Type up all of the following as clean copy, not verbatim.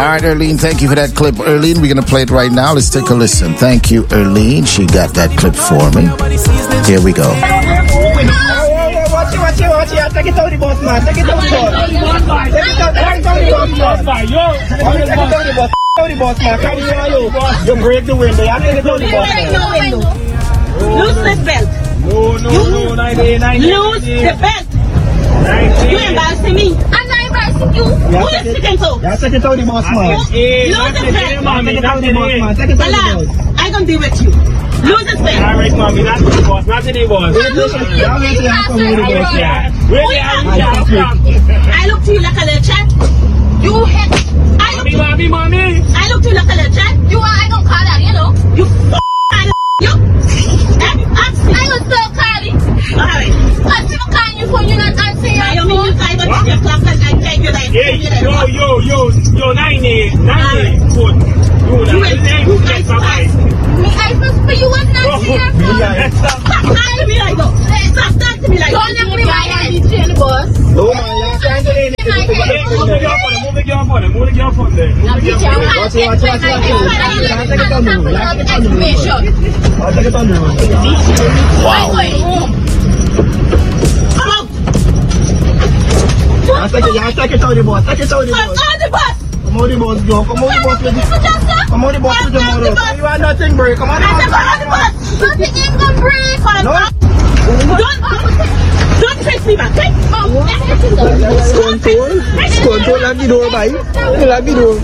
All right, Erlene, thank you for that clip. Erlene, we're going to play it right now. Let's take a listen. Thank you, Erlene. She got that clip for me. Here we go. Watch it. Take it out the bus, man. Take it out the bus. Take it out the bus. Out the bus, man. Carry you. You break the window. You take it out the bus, man. Lose the belt. No. 90. Lose the belt. You embarrassing me. I'm not embarrassing you. Who is sitting to? Yeah, take it out the bus, man. Lose the belt. Take it out the bus, man. Take it out the bus. I don't deal with you. Lose the belt. All right, mommy. Not the boss. Not the boss. I look to you like a little chat. You hit. Mommy. I look to you like a little chat. You are, I don't call that, you know. You you. I was so calling. Alright. Because you calling your phone, you're not answering your I mean you try to get your clock and I take you like. Yo, 90. Good. You guys pass. Me, I supposed for you was not answering your phone. Stop talking to me like that. Stop talking to me like that. Don't let me my hand in the bus. No, man, you're trying to lean it. Move the girl for them. Wow. Take it out the bus. Come on the bus. Come on the bus, Joe. Come on the bus with you. You are nothing, bro. Come on the bus. Nothing ain't gonna break. Don't face me back, okay? Control like the door, bye. Like the door.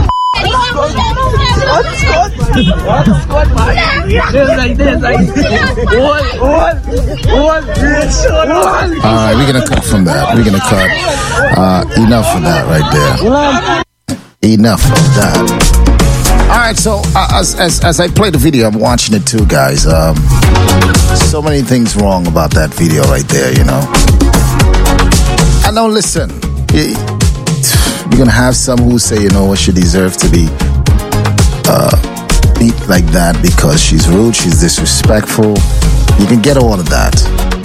Alright, we're gonna cut from that. Enough of that right there. Enough of that. Alright, so as I play the video, I'm watching it too, guys. So many things wrong about that video right there, you know. I know, listen, you're gonna have some who say, you know what, she deserves to be beat like that because she's rude, she's disrespectful. You can get all of that.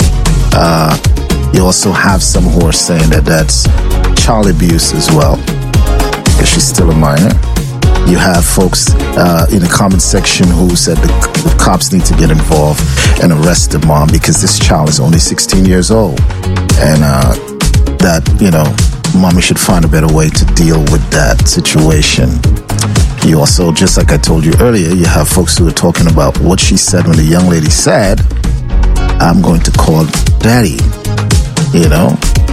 You also have some who are saying that that's child abuse as well, because she's still a minor. You have folks in the comment section who said the cops need to get involved and arrest the mom because this child is only 16 years old. And that, you know, mommy should find a better way to deal with that situation. You also, just like I told you earlier, you have folks who are talking about what she said when the young lady said, I'm going to call daddy, you know.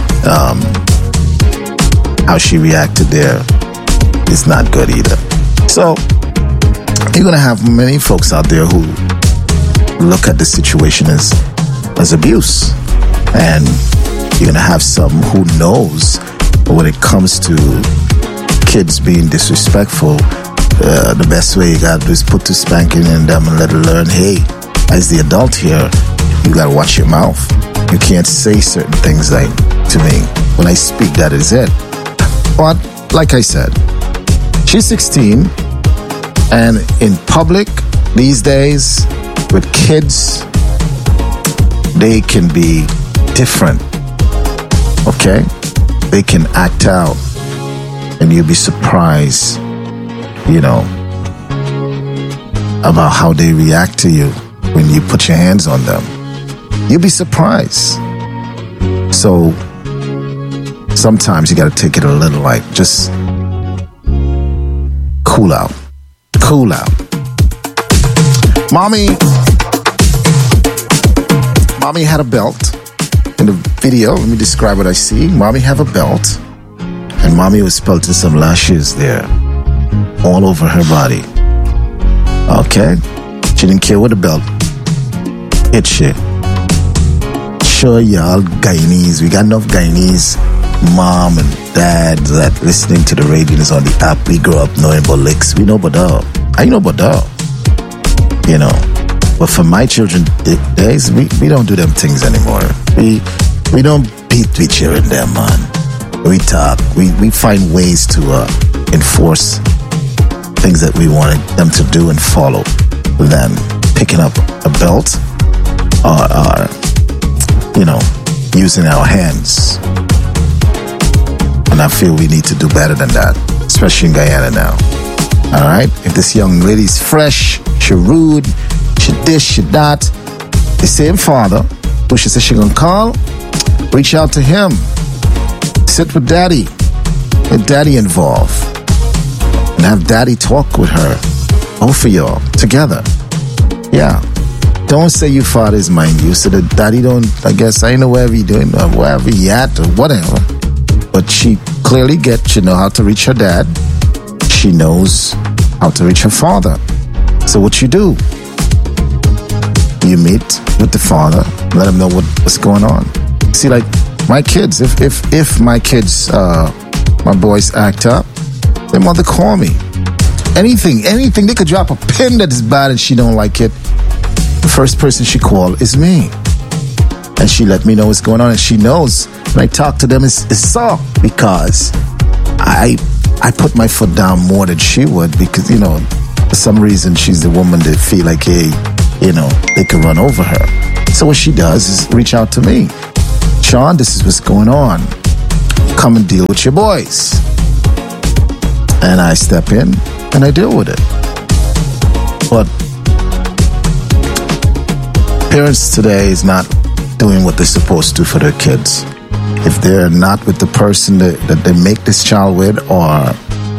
How she reacted there is not good either. So, you're going to have many folks out there who look at the situation as abuse. And you're going to have some who knows when it comes to kids being disrespectful, the best way you got to do is put the spanking in them and let her learn, hey, as the adult here, you got to watch your mouth. You can't say certain things like to me. When I speak, that is it. But, like I said, she's 16, and in public these days with kids, they can be different, okay? They can act out, and you'll be surprised, you know, about how they react to you when you put your hands on them. You'll be surprised. So sometimes you got to take it a little like just cool out. Mommy had a belt in the video. Let me describe what I see. Mommy have a belt, and mommy was pelting some lashes there all over her body. Okay, she didn't care what the belt hit shit. Sure, y'all Guyanese, we got enough Guyanese mom and dad that listening to the radio is on the app. We grew up knowing about licks. We know about dog. I know about dog. You know. But for my children days, we don't do them things anymore. We don't beat each other in them, man. We talk. We find ways to enforce things that we want them to do and follow than picking up a belt or you know, using our hands. And I feel we need to do better than that, especially in Guyana now. All right? If this young lady's fresh, she rude, she this, she that, the same father who she says she gonna call, reach out to him. Sit with daddy. Get daddy involved. And have daddy talk with her. Both of y'all together. Yeah. Don't say your father is mind you. So that daddy don't, I guess, I know wherever you doing, or wherever you at, or whatever. But she clearly she know how to reach her dad. She knows how to reach her father. So what you do? You meet with the father, let him know what's going on. See, like, my kids, if my kids, my boys act up, their mother call me. Anything, they could drop a pin that is bad and she don't like it. The first person she call is me. And she let me know what's going on, and she knows when I talk to them it's so because I put my foot down more than she would, because, you know, for some reason she's the woman that feel like, hey, you know, they can run over her. So what she does is reach out to me. Sean, this is what's going on. Come and deal with your boys. And I step in and I deal with it. But parents today is not doing what they're supposed to for their kids. If they're not with the person that they make this child with, or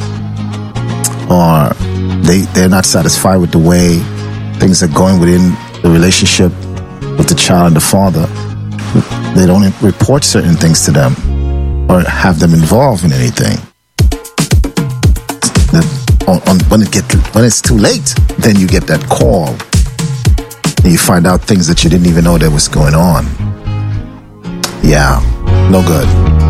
they're not satisfied with the way things are going within the relationship with the child and the father, they don't report certain things to them or have them involved in anything. When it's too late, then you get that call and you find out things that you didn't even know that was going on. Yeah, no good.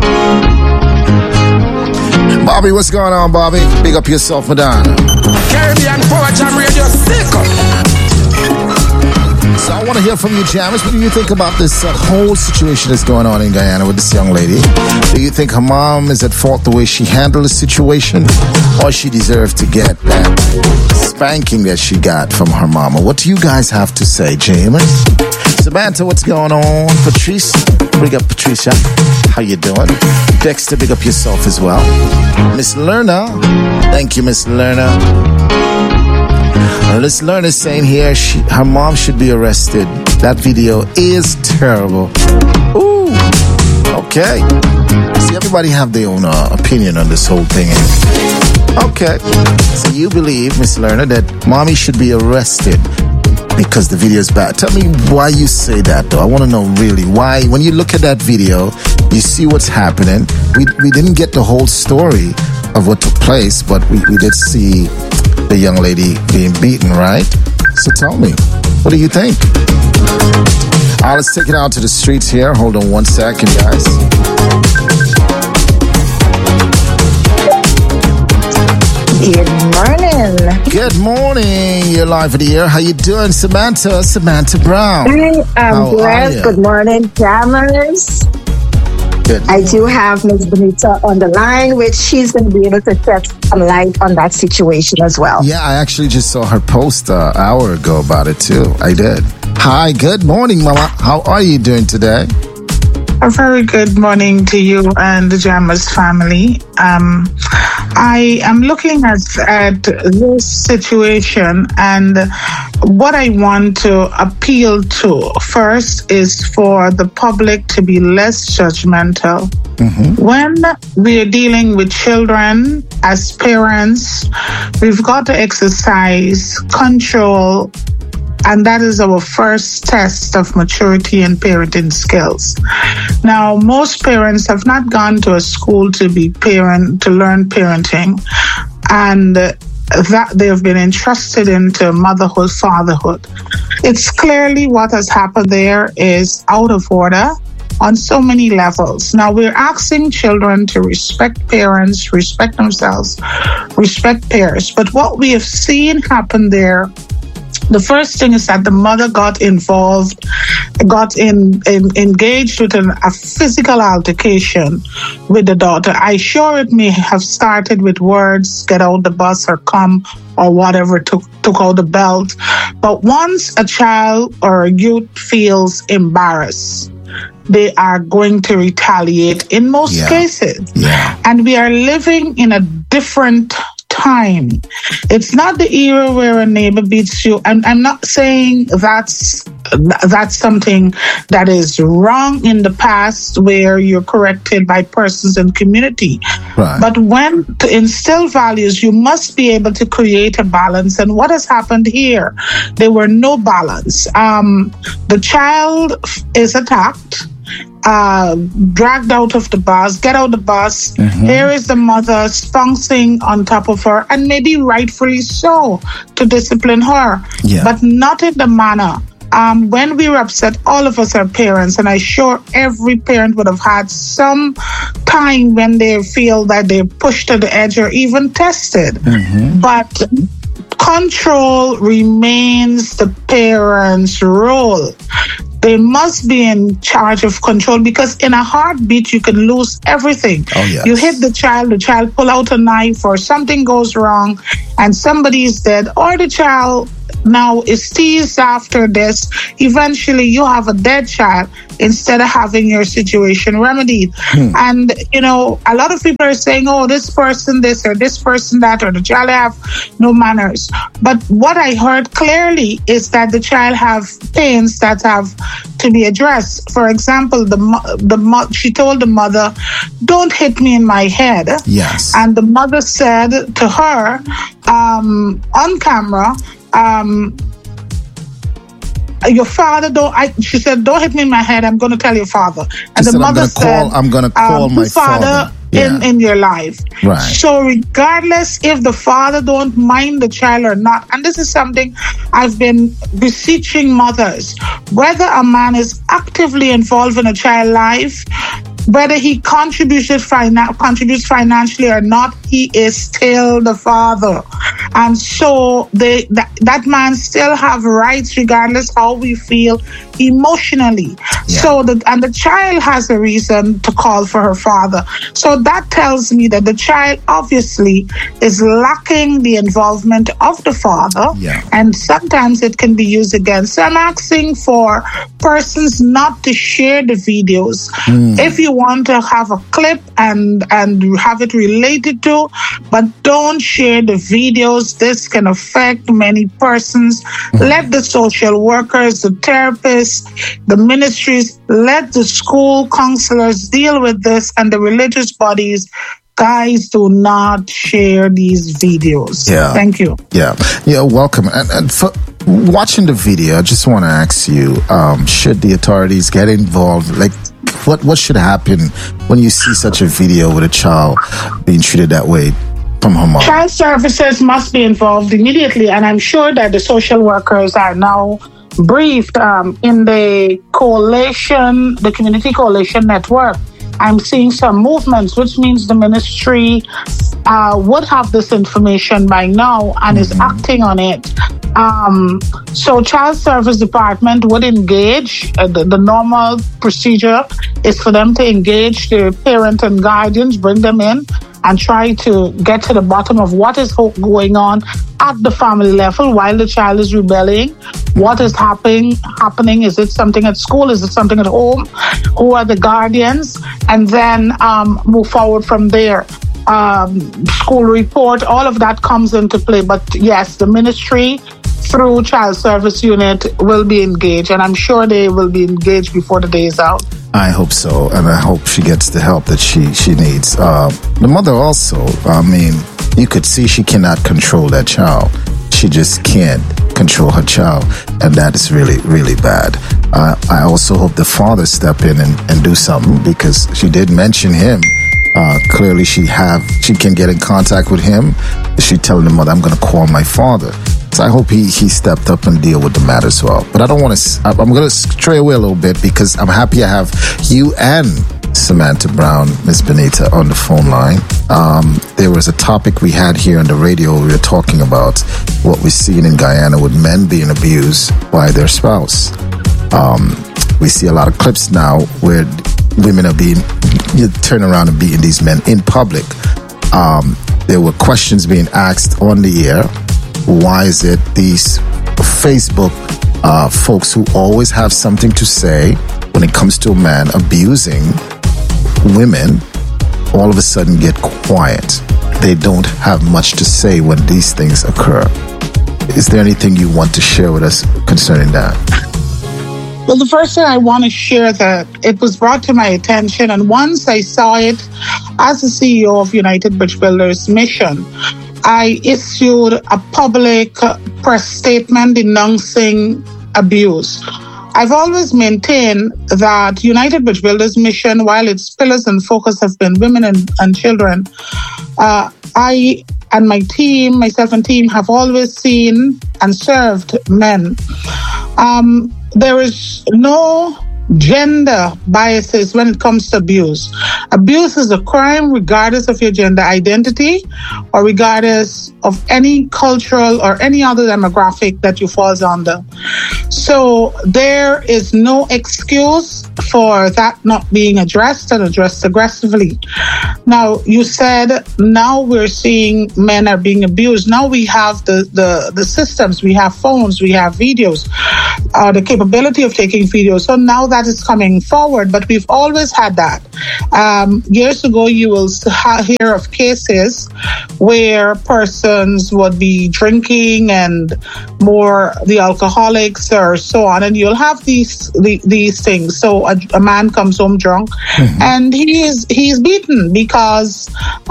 Bobby, what's going on, Bobby? Big up yourself, Madonna. Caribbean Power Jam Radio Sick. So I want to hear from you, Jamis. What do you think about this whole situation that's going on in Guyana with this young lady? Do you think her mom is at fault the way she handled the situation? Or she deserved to get that spanking that she got from her mama? What do you guys have to say, Jamis? Samantha, what's going on? Patrice, big up Patricia. How you doing? Dexter, big up yourself as well. Miss Lerner, thank you, Miss Lerner. Miss Lerner is saying here her mom should be arrested. That video is terrible. Ooh, okay. See, everybody have their own opinion on this whole thing. Okay, so you believe, Miss Lerner, that mommy should be arrested because the video is bad. Tell me why you say that, though. I want to know really why. When you look at that video, you see what's happening. We didn't get the whole story of what took place, but we did see the young lady being beaten, right? So tell me, what do you think? All right, let's take it out to the streets here. Hold on one second, guys. Good morning. Good morning. You're live for the air. How you doing, Samantha? Samantha Brown. I'm blessed. Good morning, Jammers. I do have Ms. Benita on the line, which she's going to be able to shed some light on that situation as well. Yeah, I actually just saw her post an hour ago about it too. I did. Hi, good morning, Mama. How are you doing today? A very good morning to you and the Jammers family. I am looking at this situation, and what I want to appeal to first is for the public to be less judgmental. Mm-hmm. When we are dealing with children as parents, we've got to exercise control. And that is our first test of maturity and parenting skills. Now, most parents have not gone to a school to learn parenting, and that they have been entrusted into motherhood, fatherhood. It's clearly what has happened there is out of order on so many levels. Now, we're asking children to respect parents, respect themselves, respect peers. But what we have seen happen there, the first thing is that the mother got involved, engaged with a physical altercation with the daughter. I'm sure it may have started with words, get out the bus or come or whatever, took out the belt. But once a child or a youth feels embarrassed, they are going to retaliate in most cases. Yeah. And we are living in a different time. It's not the era where a neighbor beats you. I'm not saying that's something that is wrong in the past where you're corrected by persons in community. Right. But when to instill values, you must be able to create a balance. And what has happened here? There were no balance. The child is attacked, dragged out of the bus, get out the bus. Here is the mother spouncing on top of her, and maybe rightfully so, to discipline her, but not in the manner. When we were upset, all of us are parents, and I'm sure every parent would have had some time when they feel that they're pushed to the edge or even tested. But control remains the parents' role. They must be in charge of control, because in a heartbeat, you can lose everything. Oh, yes. You hit the child pull out a knife, or something goes wrong and somebody is dead, or the child now is teased after this. Eventually, you have a dead child instead of having your situation remedied. And, you know, a lot of people are saying, oh, this person this or this person that, or the child have no manners. But what I heard clearly is that the child have pains that have to be addressed. For example, she told the mother, don't hit me in my head. Yes. And the mother said to her on camera, your father she said, don't hit me in my head, I'm going to tell your father. And the mother said, I'm going to call my father in your life. Right. So regardless if the father don't mind the child or not, and this is something I've been beseeching mothers, whether a man is actively involved in a child's life, whether he contributes financially or not, he is still the father. And so that man still have rights regardless how we feel emotionally. Yeah. So the child has a reason to call for her father. So that tells me that the child obviously is lacking the involvement of the father. Yeah. And sometimes it can be used against. So I'm asking for persons not to share the videos. If you want to have a clip and have it related to, but don't share the videos. This can affect many persons. Let the social workers, the therapists, the ministries, let the school counselors deal with this, and the religious bodies. Guys, do not share these videos. Yeah. Thank you. Yeah. Yeah, welcome. And for watching the video, I just want to ask you, should the authorities get involved? Like, what should happen when you see such a video with a child being treated that way from her mom? Child services must be involved immediately, and I'm sure that the social workers are now briefed in the coalition, the Community Coalition Network. I'm seeing some movements, which means the ministry would have this information by now and is acting on it. So Child Service Department would engage. The normal procedure is for them to engage the parent and guardians, bring them in, and try to get to the bottom of what is going on at the family level while the child is rebelling. What is happening? Is it something at school? Is it something at home? Who are the guardians? And then move forward from there. School report, all of that comes into play. But yes, the ministry through Child Service Unit will be engaged, and I'm sure they will be engaged before the day is out. I hope so, and I hope she gets the help that she needs. The mother also, I mean, you could see she cannot control that child. She just can't control her child, and that is really, really bad. I also hope the father step in and do something, because she did mention him. Clearly she can get in contact with him. She telling the mother, I'm going to call my father. So I hope he stepped up and deal with the matter as well. But I don't want to, I'm going to stray away a little bit, because I'm happy I have you and Samantha Brown, Ms. Benita, on the phone line. There was a topic we had here on the radio. We were talking about what we're seeing in Guyana with men being abused by their spouse. We see a lot of clips now where women are being turned around and beating these men in public. There were questions being asked on the air. Why is it these Facebook folks who always have something to say when it comes to a man abusing women, all of a sudden get quiet. They don't have much to say when these things occur. Is there anything you want to share with us concerning that? Well, the first thing I want to share that it was brought to my attention, and once I saw it as the CEO of United Bridge Builders Mission, I issued a public press statement denouncing abuse. I've always maintained that United Bridge Builders Mission, while its pillars and focus have been women and children, I and my team, myself and team, have always seen and served men. There is no gender biases when it comes to abuse. Abuse is a crime regardless of your gender identity or regardless of any cultural or any other demographic that you fall under. So there is no excuse for that not being addressed and addressed aggressively. Now, you said now we're seeing men are being abused. Now we have the systems, we have phones, we have videos, the capability of taking videos. So now that is coming forward, but we've always had that. Years ago, you will hear of cases where persons would be drinking and more the alcoholics or so on, and you'll have these things. So a man comes home drunk, and he's beaten because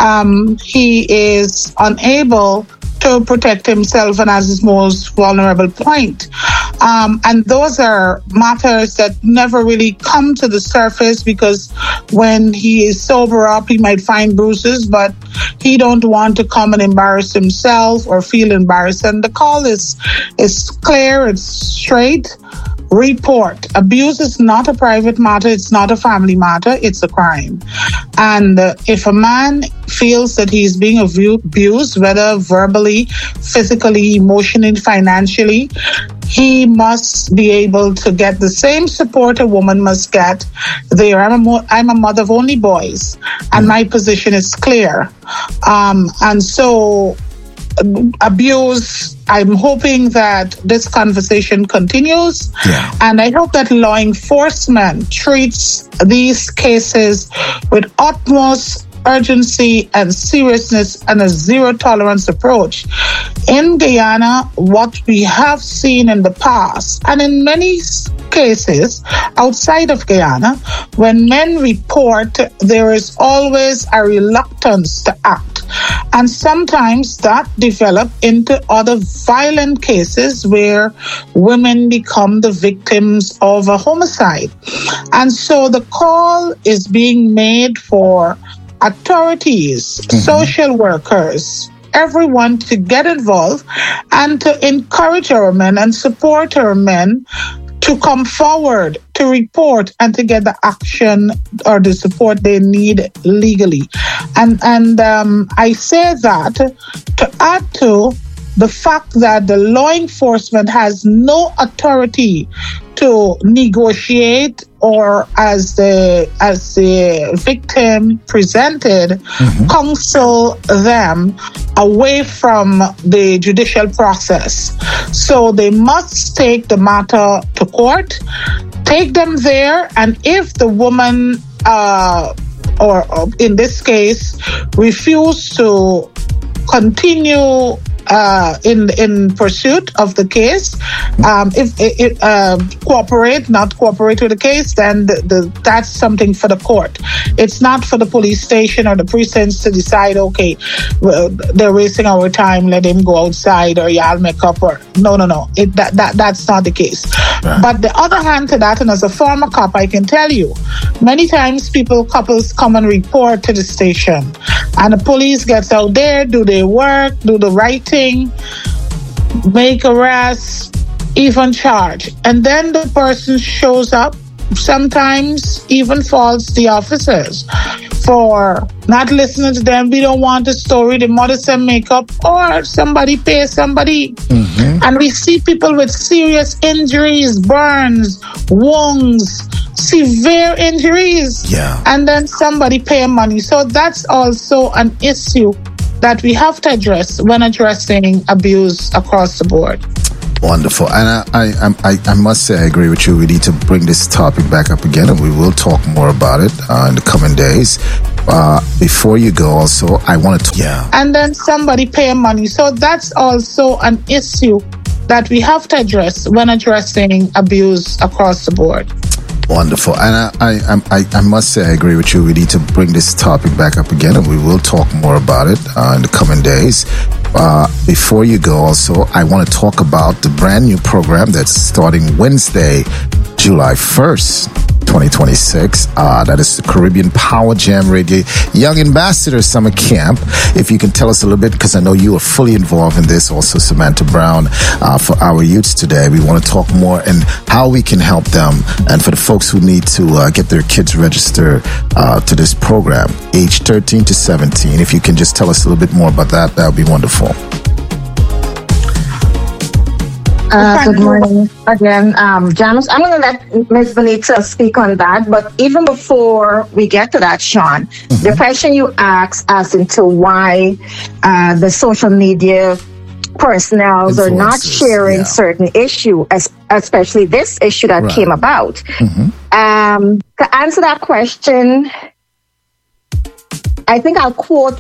he is unable to protect himself and as his most vulnerable point. And those are matters that never really come to the surface because when he is sober up, he might find bruises, but he don't want to come and embarrass himself or feel embarrassed. And the call is clear, it's straight. Report. Abuse is not a private matter. It's not a family matter. It's a crime. And if a man feels that he's being abused, whether verbally, physically, emotionally, financially, he must be able to get the same support a woman must get there. I'm a mother of only boys, and my position is clear. And so abuse, I'm hoping that this conversation continues, and I hope that law enforcement treats these cases with utmost urgency and seriousness and a zero tolerance approach. In Guyana, what we have seen in the past, and in many cases outside of Guyana, when men report, there is always a reluctance to act. And sometimes that develops into other violent cases where women become the victims of a homicide. And so the call is being made for authorities, social workers, everyone to get involved and to encourage our men and support our men to come forward, to report, and to get the action or the support they need legally. And I say that to add to the fact that the law enforcement has no authority to negotiate or, as the victim presented, counsel them away from the judicial process. So they must take the matter to court, take them there, and if the woman, or in this case, refuse to continue in pursuit of the case, if it not cooperate with the case, then that's something for the court. It's not for the police station or the precincts to decide, okay, well, they're wasting our time, let him go outside, or y'all make up, or no. That's not the case. Right. But the other hand to that, and as a former cop, I can tell you, many times couples come and report to the station, and the police gets out there, do their work, do the right thing, make arrests, even charge. And then the person shows up, sometimes even faults the officers for not listening to them. We don't want the story. The mother said make up, or somebody pay somebody. And we see people with serious injuries, burns, wounds, severe injuries. And then somebody pay money. So that's also an issue that we have to address when addressing abuse across the board. Wonderful. And I must say, I agree with you. We need to bring this topic back up again, and we will talk more about it in the coming days. Before you go, also, I want to... And then somebody pay money. So that's also an issue that we have to address when addressing abuse across the board. Wonderful. And I must say, I agree with you. We need to bring this topic back up again, and we will talk more about it in the coming days. Before you go, also, I want to talk about the brand new program that's starting Wednesday, July 1st. 2026. That is the Caribbean Power Jam Radio Young Ambassador Summer Camp. If you can tell us a little bit, because I know you are fully involved in this, also Samantha Brown, for our youths today. We want to talk more and how we can help them, and for the folks who need to get their kids registered to this program, age 13 to 17. If you can just tell us a little bit more about that, that would be wonderful. Good morning again, Janice. I'm going to let Ms. Benita speak on that, but even before we get to that, Sean, the question you asked as into why the social media personnel are not sharing certain issue, especially this issue that came about. To answer that question, I think I'll quote